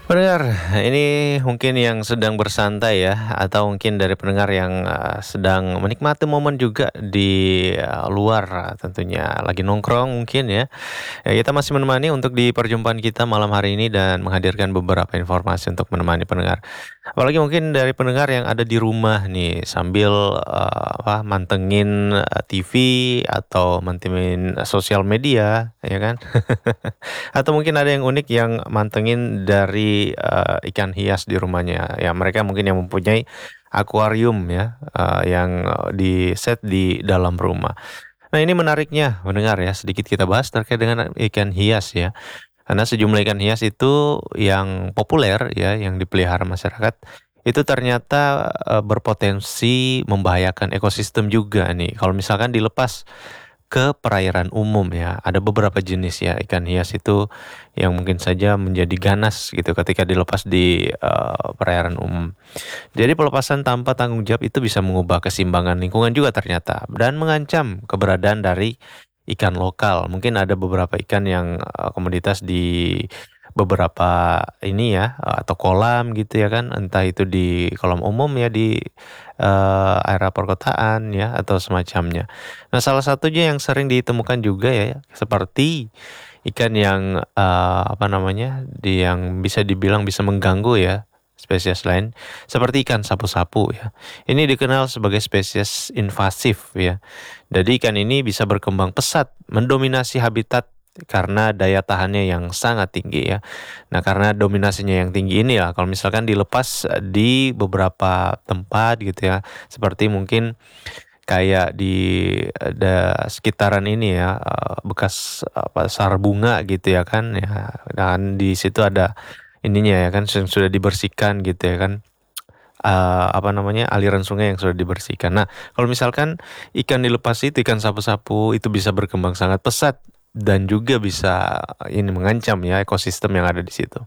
Pendengar, ini mungkin yang sedang bersantai ya, atau mungkin dari pendengar yang sedang menikmati momen juga di luar tentunya lagi nongkrong mungkin ya. Ya, kita masih menemani untuk di perjumpaan kita malam hari ini dan menghadirkan beberapa informasi untuk menemani pendengar. Apalagi mungkin dari pendengar yang ada di rumah nih sambil mantengin TV atau mantengin sosial media, ya kan? Atau mungkin ada yang unik yang mantengin dari ikan hias di rumahnya. Ya, mereka mungkin yang mempunyai akuarium ya, yang di-set di dalam rumah. Nah, ini menariknya mendengar ya, sedikit kita bahas terkait dengan ikan hias ya. Karena sejumlah ikan hias itu yang populer ya, yang dipelihara masyarakat, itu ternyata berpotensi membahayakan ekosistem juga nih. Kalau misalkan dilepas ke perairan umum ya. Ada beberapa jenis ya ikan hias itu yang mungkin saja menjadi ganas gitu ketika dilepas di perairan umum. Jadi pelepasan tanpa tanggung jawab itu bisa mengubah keseimbangan lingkungan juga ternyata dan mengancam keberadaan dari ikan lokal. Mungkin ada beberapa ikan yang komoditas di beberapa ini ya atau kolam gitu ya kan, entah itu di kolam umum ya di area perkotaan ya atau semacamnya. Nah, salah satunya yang sering ditemukan juga ya seperti ikan yang yang bisa dibilang bisa mengganggu ya spesies lain seperti ikan sapu-sapu ya. Ini dikenal sebagai spesies invasif ya. Jadi ikan ini bisa berkembang pesat, mendominasi habitat karena daya tahannya yang sangat tinggi ya. Nah, karena dominasinya yang tinggi ini ya, kalau misalkan dilepas di beberapa tempat gitu ya, seperti mungkin kayak di sekitaran ini ya, bekas pasar bunga gitu ya kan ya, dan di situ ada ininya ya kan yang sudah dibersihkan gitu ya kan, aliran sungai yang sudah dibersihkan. Nah, kalau misalkan ikan dilepas itu, ikan sapu-sapu itu bisa berkembang sangat pesat dan juga bisa ini mengancam ya ekosistem yang ada di situ.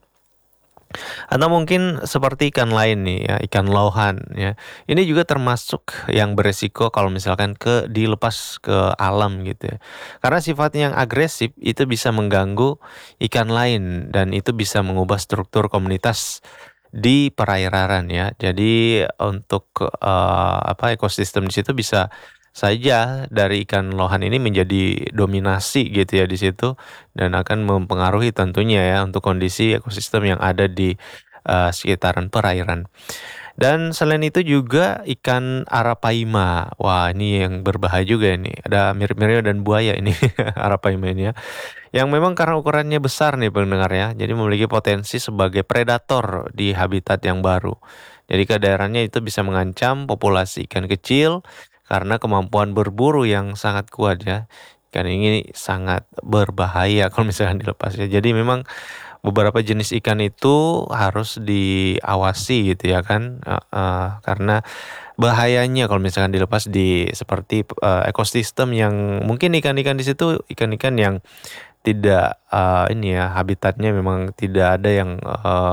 Atau mungkin seperti ikan lain nih ya, ikan lohan ya. Ini juga termasuk yang beresiko kalau misalkan dilepas ke alam gitu ya. Karena sifatnya yang agresif itu bisa mengganggu ikan lain dan itu bisa mengubah struktur komunitas di perairan ya. Jadi untuk ekosistem di situ bisa saja dari ikan lohan ini menjadi dominasi gitu ya di situ dan akan mempengaruhi tentunya ya untuk kondisi ekosistem yang ada di sekitaran perairan. Dan selain itu juga ikan arapaima. Wah, ini yang berbahaya juga ini. Ada mirip-mirip dan buaya ini arapaima ini ya. Yang memang karena ukurannya besar nih pendengar ya. Jadi memiliki potensi sebagai predator di habitat yang baru. Jadi kehadirannya itu bisa mengancam populasi ikan kecil karena kemampuan berburu yang sangat kuat ya. Ikan ini sangat berbahaya kalau misalkan dilepas ya. Jadi memang beberapa jenis ikan itu harus diawasi gitu ya kan, karena bahayanya kalau misalkan dilepas di seperti ekosistem yang mungkin ikan-ikan di situ ikan-ikan yang tidak habitatnya memang tidak ada yang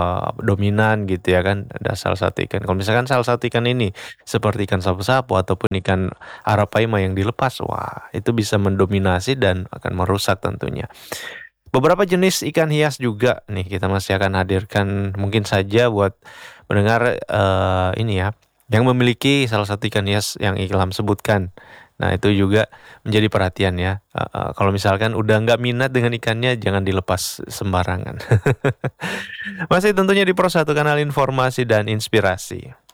dominan gitu ya kan, ada salah satu ikan. Kalau misalkan salah satu ikan ini seperti ikan sapu-sapu ataupun ikan arapaima yang dilepas, wah itu bisa mendominasi dan akan merusak tentunya. Beberapa jenis ikan hias juga nih kita masih akan hadirkan mungkin saja buat mendengar ini ya yang memiliki salah satu ikan hias yang Ilham sebutkan. Nah, itu juga menjadi perhatian ya. Kalau misalkan udah nggak minat dengan ikannya jangan dilepas sembarangan. Masih tentunya di Pro 1 Kanal Informasi dan Inspirasi.